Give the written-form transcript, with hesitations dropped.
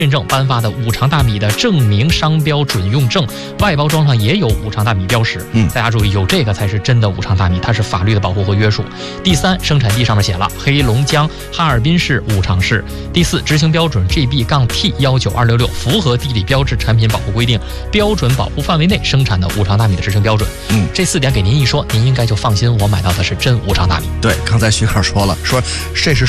认证颁发的五常大米的证明商标准用证，外包装上也有五常大米标识。大家注意，有这个才是真的五常大米，它是法律的保护和约束。第三，生产地上面写了黑龙江哈尔滨市五常市。第四，执行标准 GB-T19266，符合地理标志产品保护规定，标准保护范围内生产的五常大米的执行标准。这4点给您一说，您应该就放心，我买到的是真五常大米。 对，刚才徐老说了，说这是